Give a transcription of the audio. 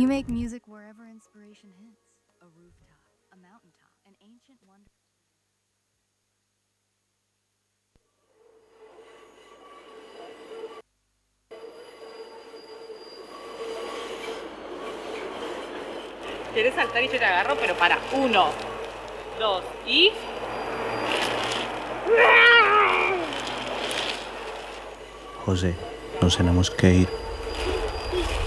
You make music wherever inspiration hits. A rooftop, a mountaintop, an ancient wonder. ¿Quieres saltar y yo te agarro? Pero para. 1, 2 y... José, nos tenemos que ir.